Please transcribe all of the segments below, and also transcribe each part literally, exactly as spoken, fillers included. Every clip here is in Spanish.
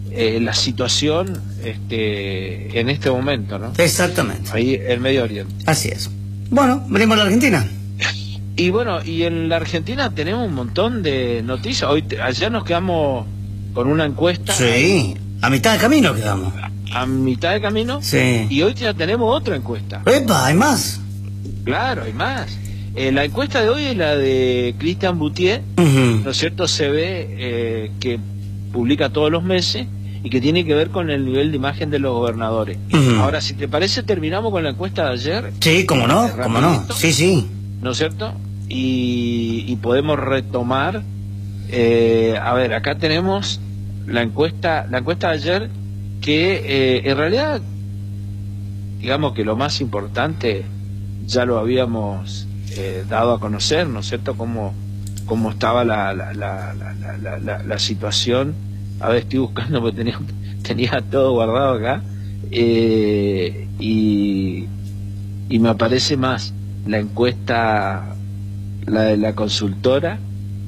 eh, la situación este, en este momento, ¿no? Exactamente. Ahí en Medio Oriente. Así es. Bueno, venimos a la Argentina. Y bueno, y en la Argentina tenemos un montón de noticias. Hoy, ayer nos quedamos con una encuesta. Sí, ahí, a mitad de camino quedamos. A, a mitad de camino. Sí. Y hoy ya tenemos otra encuesta. ¡Epa! ¿Hay más? Claro, hay más. Eh, la encuesta de hoy es la de Cristian Boutier, Uh-huh. ¿no es cierto? Se ve eh, que publica todos los meses y que tiene que ver con el nivel de imagen de los gobernadores. Uh-huh. Ahora, si te parece, terminamos con la encuesta de ayer. Sí, cómo no, eh, cómo no. Sí, sí. ¿No es cierto? Y, y podemos retomar. Eh, a ver, acá tenemos la encuesta, la encuesta de ayer, que eh, en realidad, digamos que lo más importante ya lo habíamos eh, dado a conocer, ¿no es cierto? Cómo, cómo estaba la, la, la, la, la, la, la situación. A ver, estoy buscando porque tenía, tenía todo guardado acá. Eh, y, y me aparece más la encuesta, la de la consultora.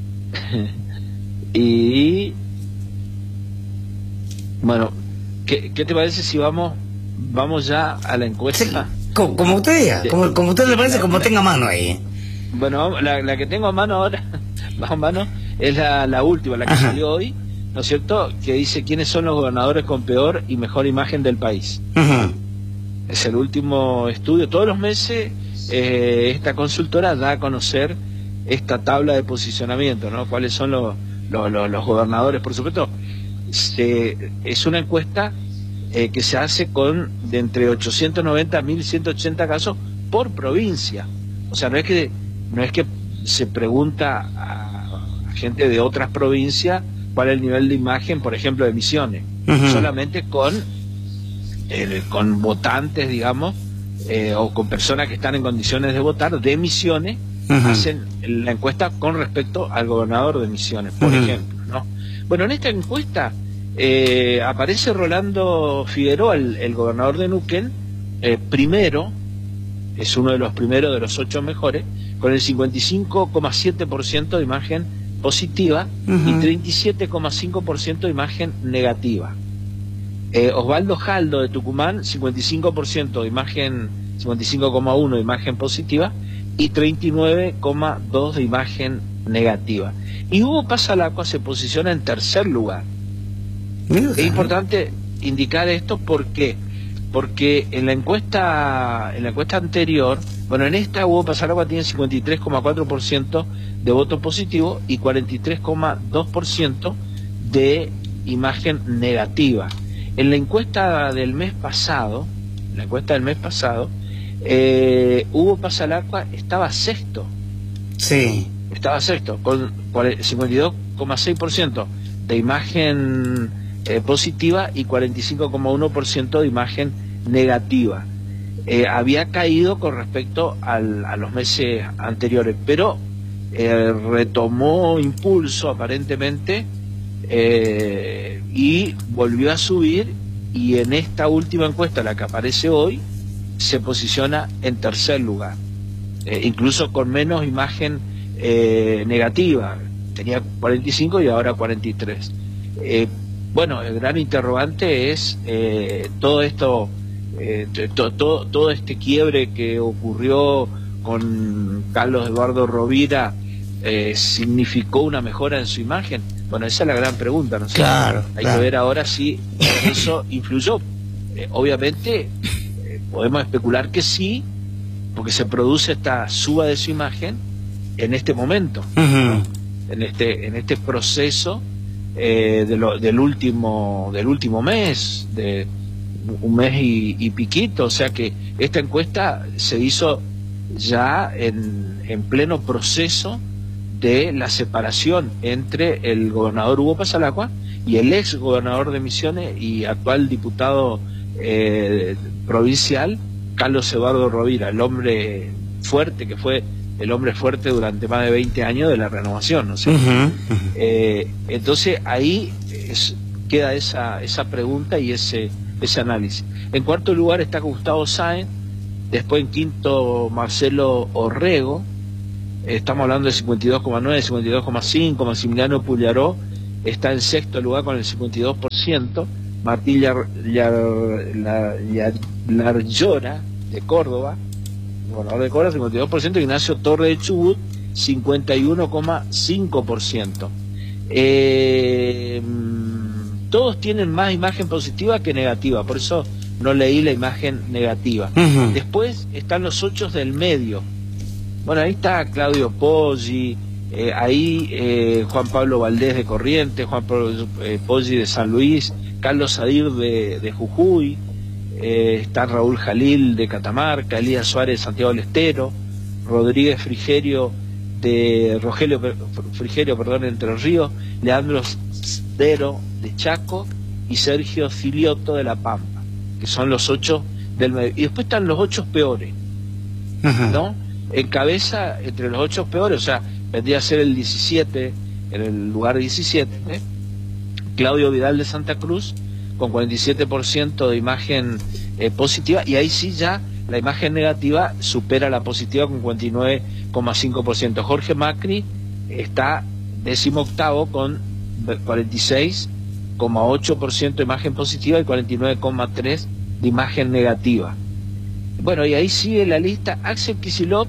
Y bueno, ¿qué, ¿qué te parece si vamos vamos ya a la encuesta? Sí, como, como usted diga, como, como usted le parece, como tenga mano ahí. Bueno, la, la que tengo a mano ahora, a mano, es la, la última, la que Ajá. salió hoy, ¿no es cierto? Que dice quiénes son los gobernadores con peor y mejor imagen del país. Ajá. Es el último estudio. Todos los meses eh, esta consultora da a conocer esta tabla de posicionamiento, ¿no? Cuáles son los, los, los, los gobernadores. Por supuesto, se, es una encuesta eh, que se hace con de entre ochocientos noventa a mil ciento ochenta casos por provincia. O sea, no es que no es que se pregunta a, a gente de otras provincias cuál es el nivel de imagen, por ejemplo, de Misiones. Uh-huh. Solamente con eh, con votantes, digamos, eh, o con personas que están en condiciones de votar de Misiones. Uh-huh. Hacen la encuesta con respecto al gobernador de Misiones, por uh-huh. ejemplo, ¿no? Bueno, en esta encuesta eh, aparece Rolando Figueroa, el, el gobernador de Neuquén, eh, primero, es uno de los primeros de los ocho mejores, con el cincuenta y cinco coma siete por ciento de imagen positiva uh-huh. y treinta y siete coma cinco por ciento de imagen negativa. Eh, Osvaldo Jaldo de Tucumán, cincuenta y cinco por ciento de imagen, cincuenta y cinco coma uno por ciento de imagen positiva y treinta y nueve coma dos por ciento de imagen negativa. Y Hugo Pasalacqua se posiciona en tercer lugar. Mira, es importante indicar esto porque porque en la encuesta en la encuesta anterior, bueno, en esta Hugo Pasalacqua tiene cincuenta y tres coma cuatro por ciento de voto positivo y cuarenta y tres coma dos por ciento de imagen negativa. En la encuesta del mes pasado, en la encuesta del mes pasado, Eh, Hugo Pasalacqua estaba sexto. Sí. Estaba sexto, con cincuenta y dos coma seis por ciento de imagen eh, positiva y cuarenta y cinco coma uno por ciento de imagen negativa. Eh, había caído con respecto al, a los meses anteriores, pero eh, retomó impulso aparentemente eh, y volvió a subir, y en esta última encuesta, la que aparece hoy, se posiciona en tercer lugar, eh, incluso con menos imagen eh, negativa. Tenía cuarenta y cinco y ahora cuarenta y tres. Eh, bueno, el gran interrogante es eh, todo esto, eh, to, to, todo este quiebre que ocurrió con Carlos Eduardo Rovira, eh, ¿significó una mejora en su imagen? Bueno, esa es la gran pregunta, ¿no sé? Claro, Hay claro. que ver ahora si eso influyó. Eh, obviamente podemos especular que sí, porque se produce esta suba de su imagen en este momento, uh-huh. ¿no? en este en este proceso eh, de lo, del último del último mes, de un mes y, y piquito. O sea que esta encuesta se hizo ya en, en pleno proceso de la separación entre el gobernador Hugo Pasalacqua y el ex gobernador de Misiones y actual diputado Eh, provincial, Carlos Eduardo Rovira, el hombre fuerte que fue el hombre fuerte durante más de veinte años de la renovación, ¿no sé? Uh-huh, uh-huh. Eh, entonces ahí es, queda esa esa pregunta y ese ese análisis. En cuarto lugar está Gustavo Sáenz, después en quinto Marcelo Orrego, eh, estamos hablando de cincuenta y dos coma nueve, cincuenta y dos coma cinco, Maximiliano Pullaró está en sexto lugar con el cincuenta y dos por ciento, Martín Larllora de Córdoba, gobernador de Córdoba, cincuenta y dos por ciento, Ignacio Torre de Chubut, cincuenta y uno coma cinco por ciento. Eh, todos tienen más imagen positiva que negativa, por eso no leí la imagen negativa. Uh-huh. Después están los ocho del medio. Bueno, ahí está Claudio Poggi, eh, ahí eh, Juan Pablo Valdés de Corrientes, Juan Pablo eh, Poggi de San Luis, Carlos Sadir de, de Jujuy, eh, está Raúl Jalil de Catamarca, Elías Suárez de Santiago del Estero, Rodríguez Frigerio de Rogelio Frigerio, perdón, Entre Ríos, Leandro Sdero de Chaco y Sergio Filioto de La Pampa, que son los ocho del medio. Y después están los ocho peores, uh-huh. ¿no? En cabeza, entre los ocho peores, o sea, vendría a ser el diecisiete, en el lugar diecisiete, ¿eh? Claudio Vidal de Santa Cruz, con cuarenta y siete por ciento de imagen eh, positiva, y ahí sí ya la imagen negativa supera la positiva con cuarenta y nueve coma cinco por ciento. Jorge Macri está décimo octavo con cuarenta y seis coma ocho por ciento de imagen positiva y cuarenta y nueve coma tres por ciento de imagen negativa. Bueno, y ahí sigue la lista. Axel Kicillof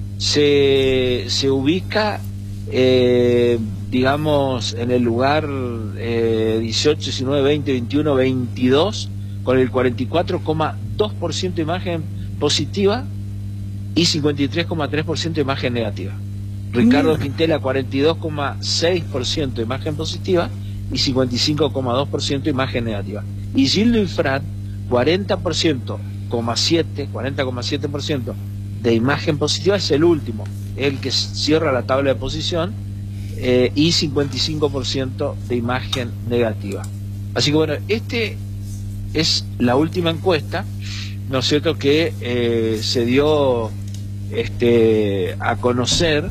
se, se ubica, eh, digamos, en el lugar eh, dieciocho, diecinueve, veinte, veintiuno, veintidós, con el cuarenta y cuatro coma dos por ciento de imagen positiva y cincuenta y tres coma tres por ciento de imagen negativa. Ricardo Quintela, cuarenta y dos coma seis por ciento de imagen positiva y cincuenta y cinco coma dos por ciento de imagen negativa. Y Gildo Infran, cuarenta por ciento, cuarenta coma siete por ciento de imagen positiva, es el último, el que cierra la tabla de posición, eh, y cincuenta y cinco por ciento de imagen negativa. Así que bueno, este es la última encuesta, ¿no es cierto?, que eh, se dio este, a conocer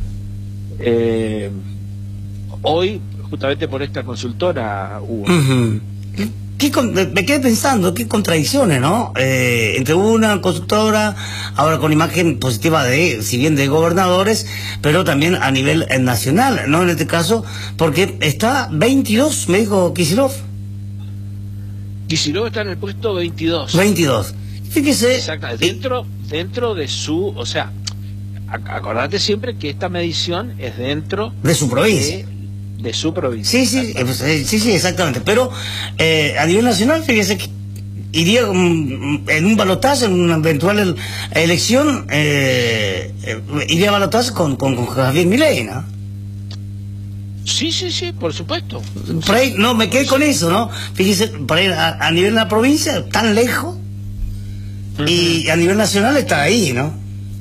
eh, hoy, justamente por esta consultora, Hugo. Uh-huh. ¿Qué, me quedé pensando, qué contradicciones, ¿no? Eh, entre una consultora, ahora con imagen positiva de, si bien de gobernadores, pero también a nivel nacional, ¿no? En este caso, porque está veintidós, me dijo Kicillof. Kicillof está en el puesto veintidós. veintidós. Fíjese. Exacto, dentro, dentro de su, o sea, acordate siempre que esta medición es dentro de su provincia. De, de su provincia. Sí, sí, sí, sí, exactamente. Pero eh, a nivel nacional, fíjese que iría um, en un balotaje, en una eventual elección, eh, eh, iría a balotaje con, con, con Javier Milei, ¿no? Sí, sí, sí, por supuesto. Por ahí, no, me quedé con eso, ¿no? Fíjese, por ahí, a, a nivel de la provincia, tan lejos, uh-huh. Y a nivel nacional está ahí, ¿no?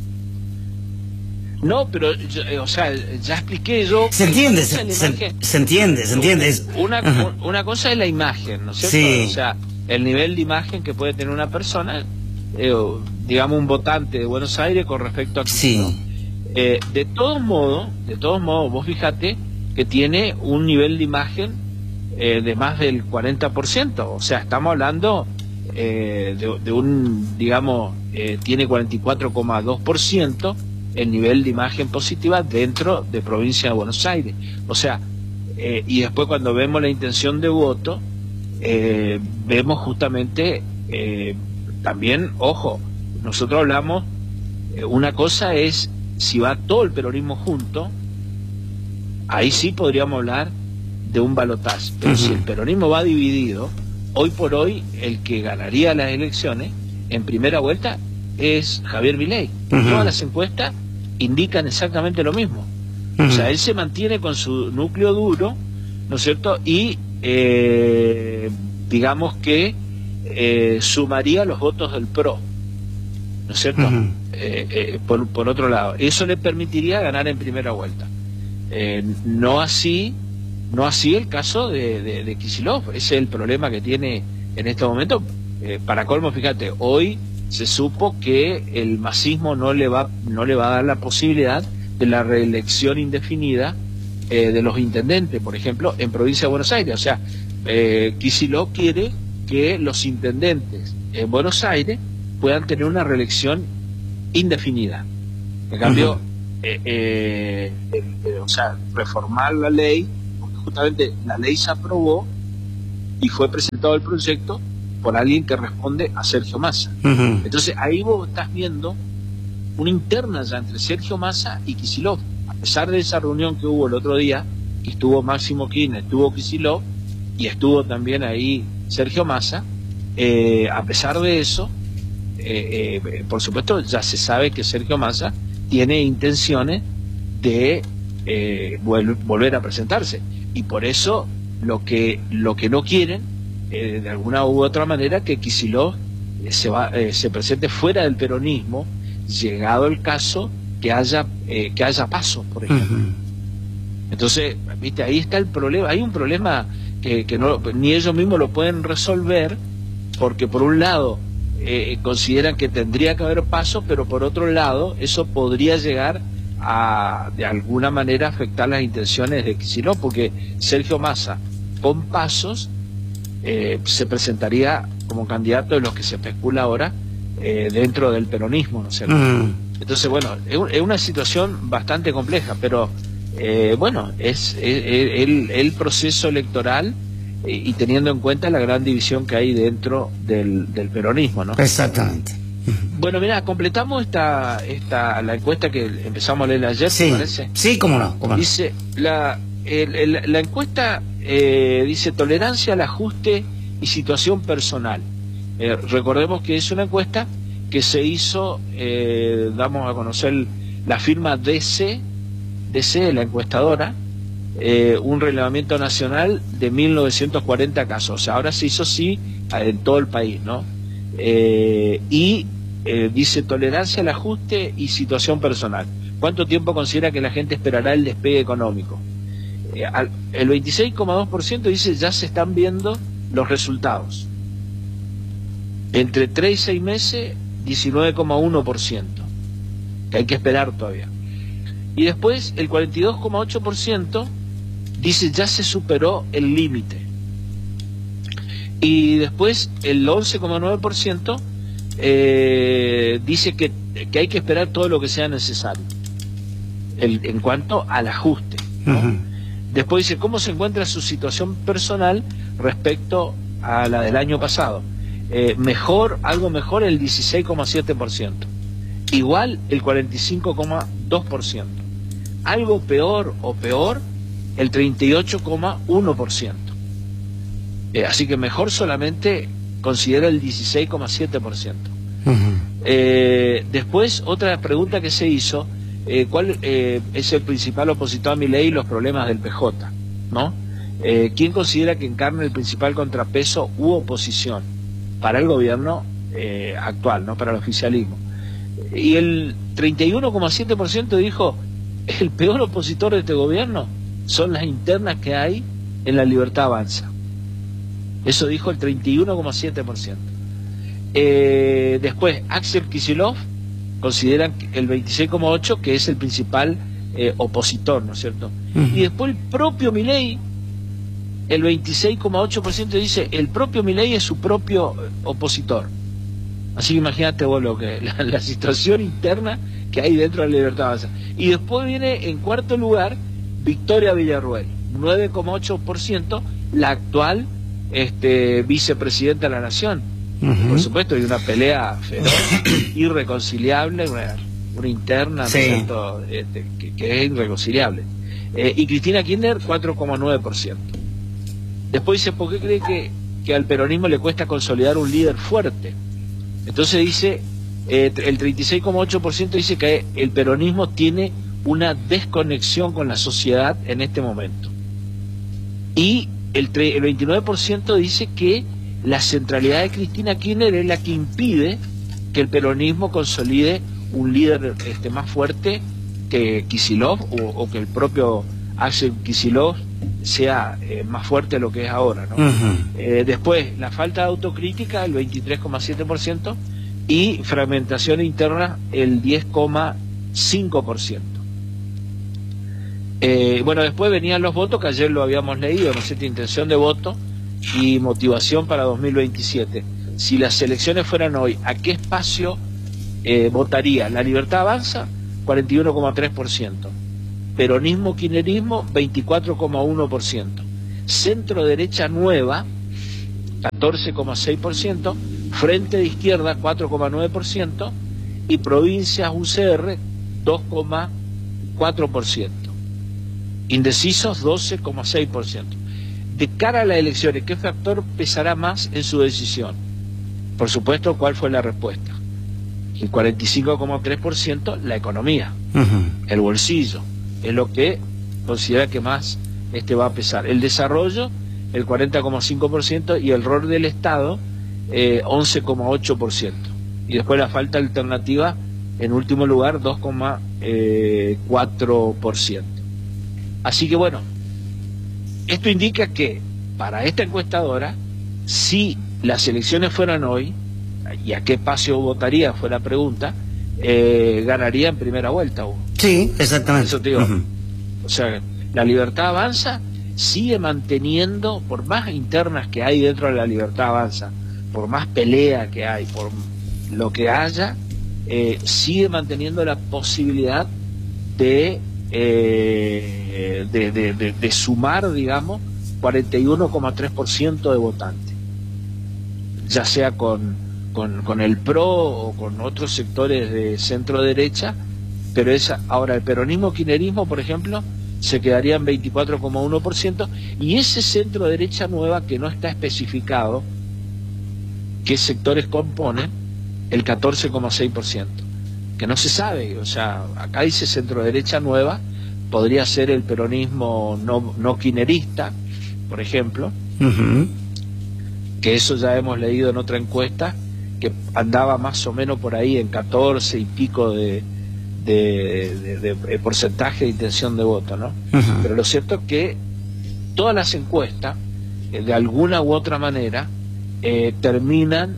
No, pero, o sea, ya expliqué yo... Se entiende, se, se, se entiende, se entiende. Es... Una, uh-huh. una cosa es la imagen, ¿no es cierto? Sí. O sea, el nivel de imagen que puede tener una persona, eh, digamos un votante de Buenos Aires con respecto a... Sí. Eh, de todos modos, de todos modos, vos fíjate que tiene un nivel de imagen eh, de más del cuarenta por ciento. O sea, estamos hablando eh, de, de un, digamos, eh, tiene cuarenta y cuatro coma dos por ciento el nivel de imagen positiva dentro de provincia de Buenos Aires. O sea, eh, y después cuando vemos la intención de voto, eh, vemos justamente, eh, también, ojo, nosotros hablamos, eh, una cosa es si va todo el peronismo junto, ahí sí podríamos hablar de un balotaje. Pero uh-huh. si el peronismo va dividido, hoy por hoy el que ganaría las elecciones en primera vuelta es Javier Milei. Uh-huh. Todas las encuestas indican exactamente lo mismo. Uh-huh. O sea, él se mantiene con su núcleo duro, ¿no es cierto? Y eh, digamos que eh, sumaría los votos del PRO, ¿no es cierto? Uh-huh. eh, eh, por, por otro lado, eso le permitiría ganar en primera vuelta. Eh, no así, no así el caso de, de, de Kicillof. Ese es el problema que tiene en este momento. Eh, para colmo, fíjate, hoy se supo que el masismo no le va no le va a dar la posibilidad de la reelección indefinida eh, de los intendentes, por ejemplo, en provincia de Buenos Aires. O sea, eh, Kicillof quiere que los intendentes en Buenos Aires puedan tener una reelección indefinida. En cambio, uh-huh. eh, eh, eh, eh, o sea, reformar la ley, justamente la ley se aprobó y fue presentado el proyecto por alguien que responde a Sergio Massa. Uh-huh. Entonces ahí vos estás viendo una interna ya entre Sergio Massa y Kicillof. A pesar de esa reunión que hubo el otro día, que estuvo Máximo Kirchner, estuvo Kicillof y estuvo también ahí Sergio Massa, eh, a pesar de eso, eh, eh, por supuesto ya se sabe que Sergio Massa tiene intenciones de eh, vol- volver a presentarse, y por eso lo que lo que no quieren eh, de alguna u otra manera que Kicillof eh, se va eh, se presente fuera del peronismo, llegado el caso que haya eh, que haya pasos, por ejemplo. Uh-huh. Entonces, viste, ahí está el problema. Hay un problema que, que no, ni ellos mismos lo pueden resolver, porque por un lado eh, consideran que tendría que haber pasos, pero por otro lado eso podría llegar a de alguna manera afectar las intenciones de Kicillof, porque Sergio Massa con pasos eh, se presentaría como candidato de los que se especula ahora eh, dentro del peronismo, ¿no es cierto? Mm. Entonces, bueno, es, es una situación bastante compleja, pero eh, bueno, es, es, es el, el proceso electoral eh, y teniendo en cuenta la gran división que hay dentro del, del peronismo, ¿no? Exactamente. Bueno, mira, completamos esta, esta la encuesta que empezamos a leer ayer, sí, ¿te parece? Sí, cómo no. Cómo no. Dice, la, el, el, la encuesta eh, dice tolerancia al ajuste y situación personal. Eh, recordemos que es una encuesta que se hizo, eh, damos a conocer la firma D C, D C, la encuestadora, eh, un relevamiento nacional de mil novecientos cuarenta casos. O sea, ahora se hizo sí en todo el país, ¿no? Eh, y eh, dice tolerancia al ajuste y situación personal. ¿Cuánto tiempo considera que la gente esperará el despegue económico? Eh, al, el veintiséis coma dos por ciento dice ya se están viendo los resultados. Entre tres y seis meses, diecinueve coma uno por ciento, que hay que esperar todavía. Y después el cuarenta y dos coma ocho por ciento dice ya se superó el límite. Y después el once coma nueve por ciento eh, dice que, que hay que esperar todo lo que sea necesario el, en cuanto al ajuste, ¿no? Uh-huh. Después dice cómo se encuentra su situación personal respecto a la del año pasado. Eh, mejor, algo mejor el dieciséis coma siete por ciento, igual el cuarenta y cinco coma dos por ciento, algo peor o peor el treinta y ocho coma uno por ciento. Eh, así que mejor solamente considera el dieciséis coma siete por ciento. Uh-huh. Eh, después, otra pregunta que se hizo, eh, ¿cuál eh, es el principal opositor a Milei y los problemas del P J? ¿No? Eh, ¿Quién considera que encarna el principal contrapeso u oposición para el gobierno eh, actual, ¿no? Para el oficialismo? Y el treinta y uno coma siete por ciento dijo, el peor opositor de este gobierno son las internas que hay en La Libertad Avanza. Eso dijo el treinta y uno coma siete por ciento. Eh, después, Axel Kicillof consideran el veintiséis coma ocho por ciento que es el principal eh, opositor, ¿no es cierto? Uh-huh. Y después el propio Milei, el veintiséis coma ocho por ciento dice el propio Milei es su propio opositor. Así que imagínate vos lo que la, la situación interna que hay dentro de La Libertad Avanza. Y después viene en cuarto lugar Victoria Villarruel, nueve coma ocho por ciento, la actual este vicepresidenta de la Nación. Uh-huh. Por supuesto, hay una pelea feroz, irreconciliable, una, una interna, sí. ¿no? este, que, que es irreconciliable. Eh, y Cristina Kirchner, cuatro coma nueve por ciento. Después dice, ¿por qué cree que, que al peronismo le cuesta consolidar un líder fuerte? Entonces dice, eh, el treinta y seis coma ocho por ciento dice que el peronismo tiene una desconexión con la sociedad en este momento. Y el, el veintinueve por ciento dice que la centralidad de Cristina Kirchner es la que impide que el peronismo consolide un líder este, más fuerte que Kicillof o, o que el propio Axel Kicillof sea eh, más fuerte de lo que es ahora, ¿no? Uh-huh. Eh, después, la falta de autocrítica, el veintitrés coma siete por ciento, y fragmentación interna, el diez coma cinco por ciento. Eh, bueno, después venían los votos, que ayer lo habíamos leído, ¿no es cierto? Intención de voto y motivación para dos mil veintisiete. Si las elecciones fueran hoy, ¿a qué espacio eh, votaría? La Libertad Avanza, cuarenta y uno coma tres por ciento. peronismo-kirchnerismo veinticuatro coma uno por ciento, centro-derecha nueva catorce coma seis por ciento, Frente de Izquierda cuatro coma nueve por ciento y Provincias U C R dos coma cuatro por ciento. Indecisos doce coma seis por ciento. De cara a las elecciones, ¿qué factor pesará más en su decisión? Por supuesto, ¿cuál fue la respuesta? El cuarenta y cinco coma tres por ciento, la economía, uh-huh. el bolsillo, es lo que considera que más este va a pesar. El desarrollo, el cuarenta coma cinco por ciento, y el rol del Estado, eh, once coma ocho por ciento. Y después la falta alternativa, en último lugar, dos coma cuatro por ciento. Así que bueno, esto indica que para esta encuestadora, si las elecciones fueran hoy, y a qué espacio votaría fue la pregunta, eh, ganaría en primera vuelta. Hugo. Sí, exactamente. Eso te digo. Uh-huh. O sea, la Libertad Avanza sigue manteniendo, por más internas que hay dentro de la Libertad Avanza, por más pelea que hay, por lo que haya, eh, sigue manteniendo la posibilidad de, eh, de, de, de, de sumar, digamos, cuarenta y uno coma tres por ciento de votantes, ya sea con, con, con el PRO o con otros sectores de centro derecha, pero esa, ahora el peronismo-kirchnerismo, por ejemplo, se quedaría en veinticuatro coma uno por ciento, y ese centro derecha nueva que no está especificado qué sectores componen, el catorce coma seis por ciento, que no se sabe. O sea, acá dice centro derecha nueva, podría ser el peronismo no, no kirchnerista, por ejemplo, uh-huh. que eso ya hemos leído en otra encuesta, que andaba más o menos por ahí en catorce y pico de De, de, de, de porcentaje de intención de voto, ¿no? Uh-huh. Pero lo cierto es que todas las encuestas, eh, de alguna u otra manera, eh, terminan,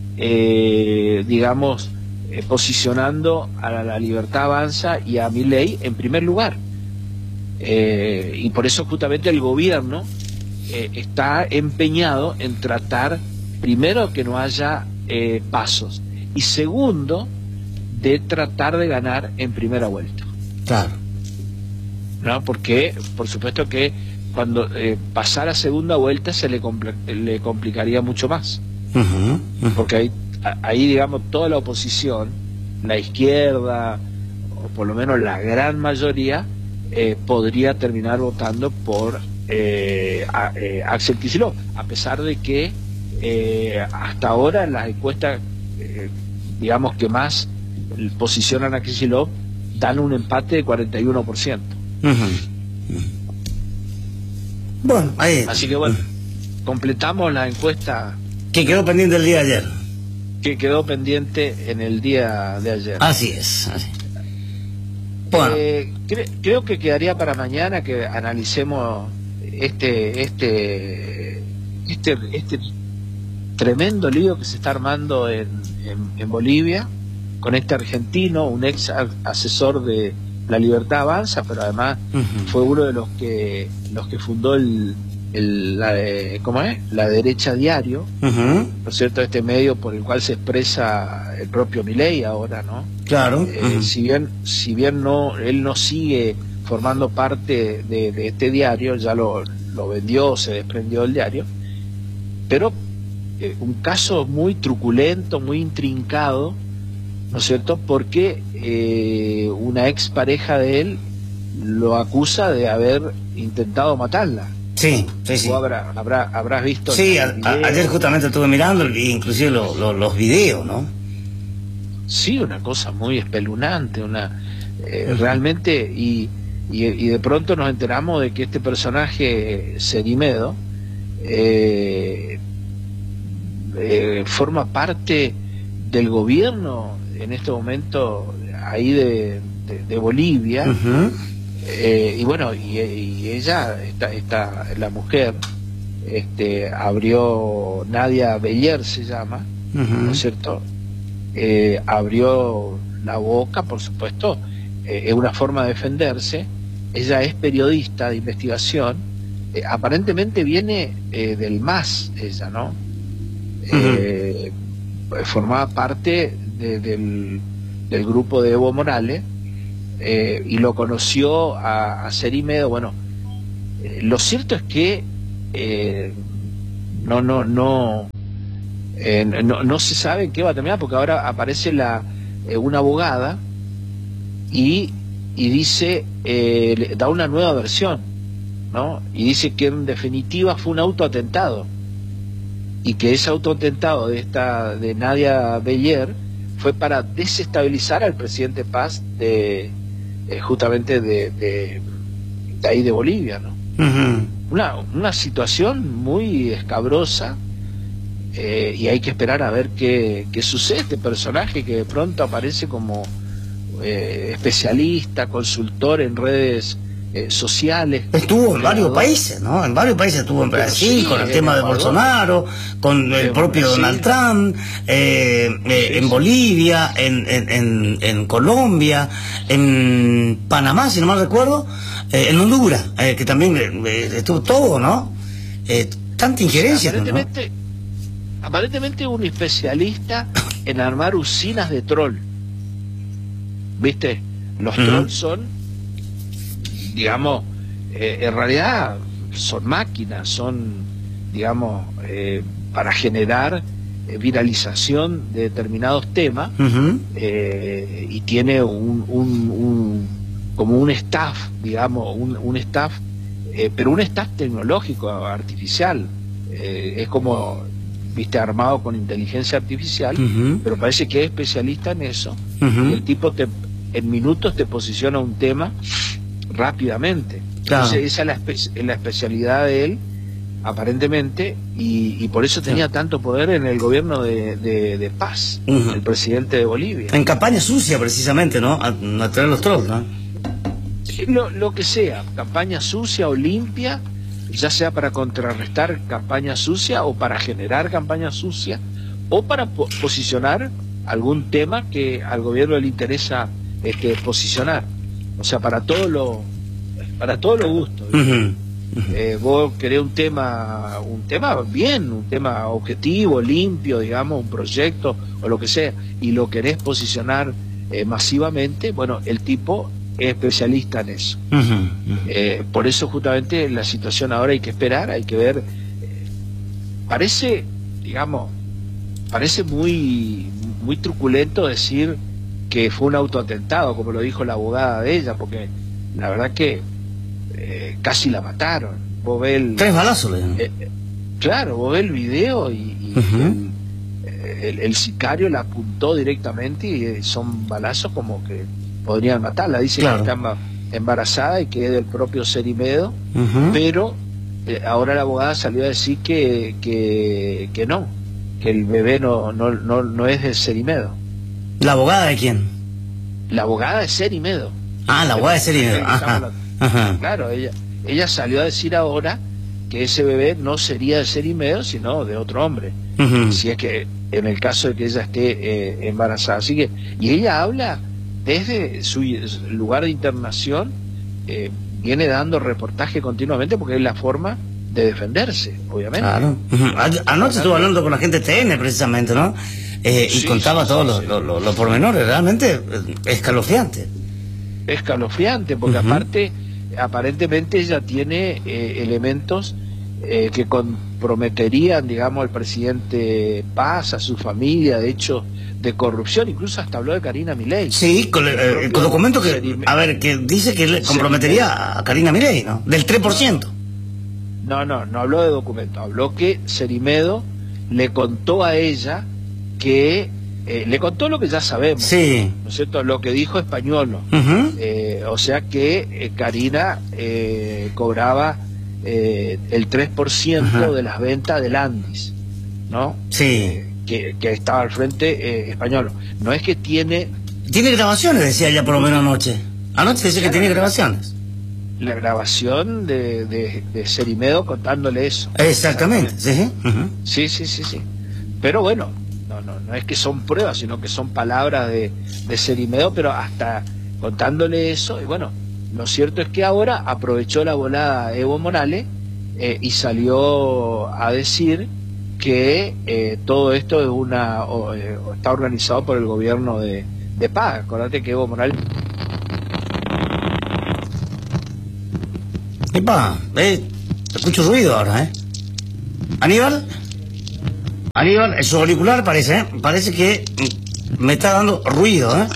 eh, digamos, eh, posicionando a la, la Libertad Avanza y a Milei en primer lugar. Eh, y por eso justamente el gobierno eh, está empeñado en tratar, primero, que no haya eh, pasos, y segundo, de tratar de ganar en primera vuelta. Claro. ¿No? Porque, por supuesto que cuando eh, pasara a segunda vuelta se le, compl le complicaría mucho más. Uh-huh, uh-huh. Porque ahí, ahí, digamos, toda la oposición, la izquierda, o por lo menos la gran mayoría, eh, podría terminar votando por eh, a, eh, Axel Kicillof, a pesar de que eh, hasta ahora las encuestas, eh, digamos que más posicionan a Kicillof, dan un empate de cuarenta y uno por ciento. Uh-huh. Bueno, ahí. Así que bueno, uh-huh. completamos la encuesta que quedó pendiente el día de ayer. Que quedó pendiente en el día de ayer. Así es. Así. Bueno. Eh, cre creo que quedaría para mañana que analicemos este, este, este, este tremendo lío que se está armando en, en, en Bolivia, con este argentino, un ex asesor de la Libertad Avanza, pero además uh-huh. fue uno de los que los que fundó el, el la, eh, ¿cómo es? La Derecha Diario, uh-huh. ¿no es cierto? Este medio por el cual se expresa el propio Milei ahora, ¿no? Claro. Eh, uh-huh. Si bien si bien no él no sigue formando parte de, de este diario, ya lo, lo vendió, se desprendió del diario, pero eh, un caso muy truculento, muy intrincado, ¿no es cierto? Porque eh, una ex pareja de él lo acusa de haber intentado matarla. Sí, sí, sí. Habrá, habrá, habrás visto. Sí, a, a, ayer justamente estuve mirando, inclusive lo, lo, los videos, ¿no? Sí, una cosa muy espeluznante, una eh, uh-huh. realmente, y, y, y de pronto nos enteramos de que este personaje, Cerimedo, eh, eh, forma parte del gobierno en este momento ahí de, de, de Bolivia, uh-huh. eh, y bueno, y, y ella, esta, esta, la mujer, este, abrió, Nadia Beller se llama, uh-huh. ¿no es cierto? Eh, abrió la boca, por supuesto, eh, es una forma de defenderse. Ella es periodista de investigación, eh, aparentemente viene eh, del M A S, ella, ¿no? Uh-huh. eh, formaba parte de, del, del grupo de Evo Morales, eh, y lo conoció a, a Cerimedo. Bueno, eh, lo cierto es que eh, no, no, no, eh, no, no se sabe en qué va a terminar, porque ahora aparece la eh, una abogada y, y dice, eh, da una nueva versión, ¿no? Y dice que en definitiva fue un autoatentado, y que ese autoatentado de esta de Nadia Beller fue para desestabilizar al presidente Paz de eh, justamente de, de, de ahí de Bolivia, ¿no? Uh-huh. una, una situación muy escabrosa, eh, y hay que esperar a ver qué, qué sucede. Este personaje que de pronto aparece como eh, especialista, consultor en redes Eh, sociales. Estuvo en varios países, ¿no? En varios países estuvo en Brasil, sí, con el tema de Bolsonaro, con el propio Brasil. Donald Trump, eh, eh, sí, en Bolivia, en, en, en, en Colombia, en Panamá, si no mal recuerdo, eh, en Honduras, eh, que también eh, estuvo todo, ¿no? Eh, tanta injerencia. Aparentemente, ¿no? Aparentemente un especialista en armar usinas de troll. ¿Viste? Los uh-huh. trolls son, digamos, eh, en realidad son máquinas, son, digamos, eh, para generar eh, viralización de determinados temas, uh-huh. eh, y tiene un, un, un como un staff, digamos, un, un staff, eh, pero un staff tecnológico, artificial, eh, es como, viste, armado con inteligencia artificial, uh-huh. pero parece que es especialista en eso, uh-huh. y el tipo te, en minutos te posiciona un tema rápidamente. Claro. Entonces esa es la, espe la especialidad de él, aparentemente, y, y por eso tenía sí. tanto poder en el gobierno de, de, de Paz, uh-huh. el presidente de Bolivia. En campaña sucia, precisamente, ¿no? A, a traer los trolls, ¿no? Lo, lo que sea, campaña sucia o limpia, ya sea para contrarrestar campaña sucia o para generar campaña sucia o para po posicionar algún tema que al gobierno le interesa este, posicionar. O sea, para todo lo para todo lo gusto. Uh-huh. Uh-huh. Eh, vos querés un tema, un tema bien, un tema objetivo, limpio, digamos, un proyecto o lo que sea, y lo querés posicionar eh, masivamente, bueno, el tipo es especialista en eso. Uh-huh. Uh-huh. Eh, por eso justamente la situación ahora hay que esperar, hay que ver. Eh, parece, digamos, parece muy, muy truculento decir que fue un autoatentado, como lo dijo la abogada de ella, porque la verdad que eh, casi la mataron. Vos ves el, tres balazos, eh, claro, vos ves el video y, y uh-huh. el, el, el sicario la apuntó directamente y son balazos como que podrían matarla. Dice claro. que está embarazada y que es del propio Cerimedo, uh-huh. pero eh, ahora la abogada salió a decir que, que, que no, que el bebé no, no, no, no es de Cerimedo. ¿La abogada de quién? La abogada de Cerimedo. Ah, la abogada de Cerimedo. Ajá. Ajá. Claro, ella, ella salió a decir ahora que ese bebé no sería de Cerimedo, sino de otro hombre. Uh-huh. Si es que, en el caso de que ella esté eh, embarazada. Así que, y ella habla desde su lugar de internación, eh, viene dando reportaje continuamente porque es la forma de defenderse, obviamente. Claro. Uh-huh. Anoche estuve hablando con la gente de T N, precisamente, ¿no? Eh, y sí, contaba sí, todos sí, los, sí. los, los, los pormenores, realmente escalofriante. Escalofriante, porque uh-huh. aparte, aparentemente ella tiene eh, elementos eh, que comprometerían, digamos, al presidente Paz, a su familia, de hecho, de corrupción, incluso hasta habló de Karina Milei. Sí, con el, el, el documento que, a ver, que dice que le comprometería a Karina Milei, ¿no? Del tres por ciento. No, no, no habló de documento, habló que Cerimedo le contó a ella que eh, le contó lo que ya sabemos, sí. ¿no es cierto? Lo que dijo Españolo, uh-huh. eh, o sea que eh, Karina eh, cobraba eh, el tres por ciento uh-huh. de las ventas del Andis, ¿no? Sí. Eh, que, que estaba al frente eh, Españolo. No es que tiene... Tiene grabaciones, decía ella por lo menos anoche. Anoche decía que tiene grabaciones. La grabación de, de, de Cerimedo contándole eso. Exactamente, sí. Uh-huh. Sí, sí, sí, sí. Pero bueno, no, no, no es que son pruebas, sino que son palabras de, de Cerimedo, pero hasta contándole eso, y bueno, lo cierto es que ahora aprovechó la volada Evo Morales eh, y salió a decir que eh, todo esto es una o, eh, está organizado por el gobierno de, de Paz. Acordate que Evo Morales Epa, eh, escucho ruido ahora, ¿eh? Aníbal, Aníbal, el su auricular parece, ¿eh? Parece que me está dando ruido, ¿eh?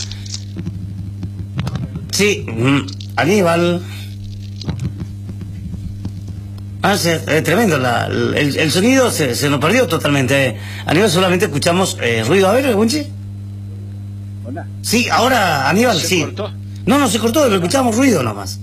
Sí, mm, Aníbal. Ah, es, es tremendo, la, el, el sonido se, se nos perdió totalmente. Eh. Aníbal, solamente escuchamos eh, ruido. A ver, Gunchi. Hola. Sí, ahora, Aníbal, ¿Se sí. cortó? No, no se cortó, pero escuchamos ruido nomás.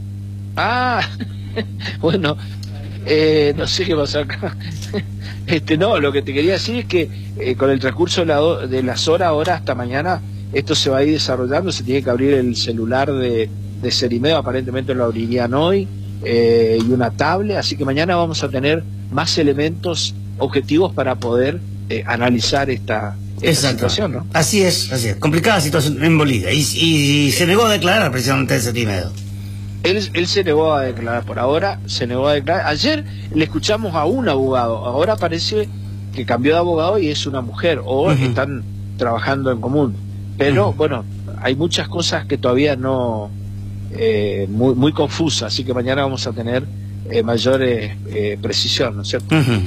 Ah, bueno, eh, no sé qué pasó acá. Este, no, lo que te quería decir es que eh, con el transcurso de, la, de las horas, ahora hasta mañana, esto se va a ir desarrollando. Se tiene que abrir el celular de, de Serimeo, aparentemente lo abrirían hoy, eh, y una tablet, así que mañana vamos a tener más elementos objetivos para poder eh, analizar esta, esta situación, ¿no? Así es, así es. Complicada situación en Bolivia. Y, y, y se negó a declarar precisamente Serimeo. Él, él se negó a declarar, por ahora se negó a declarar. Ayer le escuchamos a un abogado, ahora parece que cambió de abogado y es una mujer, o uh-huh. están trabajando en común. Pero uh-huh. bueno, hay muchas cosas que todavía no, eh, muy, muy confusas, así que mañana vamos a tener eh, mayor eh, precisión, ¿no es cierto? Uh-huh.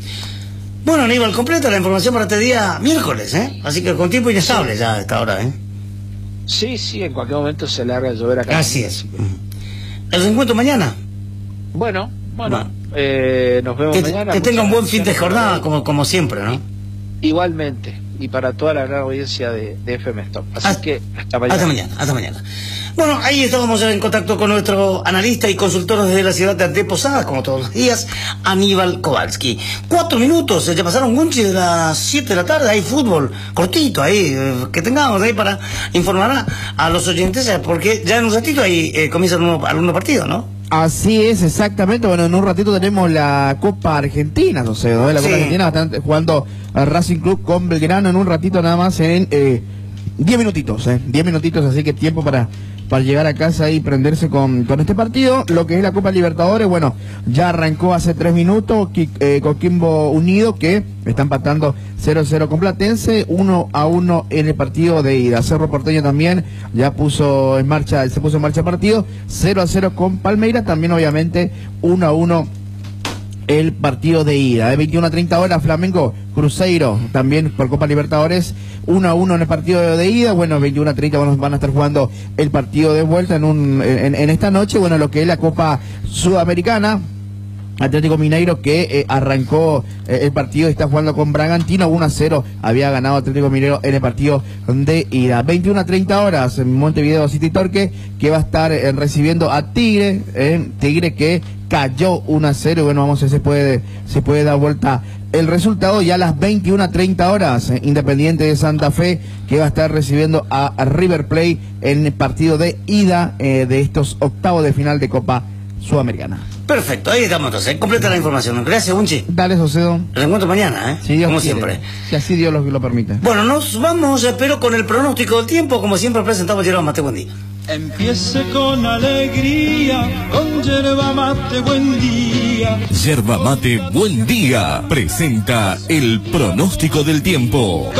Bueno, Aníbal, completa la información para este día miércoles, ¿eh? Así que con tiempo inestable sí. ya a esta hora, ¿eh? Sí, sí, en cualquier momento se larga a llover acá. Así es. Uh-huh. ¿El reencuentro mañana? Bueno, bueno, bueno. Eh, nos vemos que, mañana. Que tenga un buen fin de jornada, como, como siempre, ¿no? Igualmente, y para toda la gran audiencia de, de F M Stop. Así hasta, que hasta mañana. Hasta mañana, hasta mañana. Bueno, ahí estábamos en contacto con nuestro analista y consultor desde la ciudad de Anteposadas, como todos los días, Aníbal Kowalski. Cuatro minutos, ya pasaron Gunchi de las siete de la tarde, hay fútbol cortito ahí, que tengamos ahí para informar a, a los oyentes, porque ya en un ratito ahí eh, comienza algunos partidos, ¿no? Así es, exactamente. Bueno, en un ratito tenemos la Copa Argentina, no sé, ¿no? La Copa sí. Argentina, bastante, jugando a Racing Club con Belgrano en un ratito nada más, en eh, diez minutitos, eh, diez minutitos, así que tiempo para, para llegar a casa y prenderse con, con este partido. Lo que es la Copa Libertadores, bueno, ya arrancó hace tres minutos, eh, Coquimbo Unido, que está empatando cero a cero con Platense, uno a uno en el partido de ida. Cerro Porteño también ya puso en marcha, se puso en marcha el partido, cero a cero con Palmeiras, también obviamente uno a uno el partido de ida. De veintiuna a treinta horas, Flamengo, Cruzeiro, también por Copa Libertadores, uno a uno en el partido de ida. Bueno, veintiuna a treinta van, van a estar jugando el partido de vuelta en, un, en, en esta noche. Bueno, lo que es la Copa Sudamericana, Atlético Mineiro, que eh, arrancó eh, el partido y está jugando con Bragantino, uno a cero había ganado Atlético Mineiro en el partido de ida. veintiuna a treinta horas en Montevideo City Torque, que va a estar eh, recibiendo a Tigre, eh, Tigre que cayó uno a cero, y bueno, vamos a ver si se puede, se puede dar vuelta el resultado. Ya a las veintiuna a treinta horas, eh, Independiente de Santa Fe, que va a estar recibiendo a, a River Plate en el partido de ida eh, de estos octavos de final de Copa Sudamericana. Perfecto, ahí estamos entonces. Completa la información. Gracias, Unchi. Dale, Socedo. El encuentro mañana, ¿eh? Sí, Dios como quiere. siempre. Si así Dios lo, lo permite. Bueno, nos vamos, pero con el pronóstico del tiempo, como siempre presentamos Yerba Mate, buen día. Empiece con alegría, con Yerba Mate, buen día. Yerba Mate, buen día. Presenta el pronóstico del tiempo.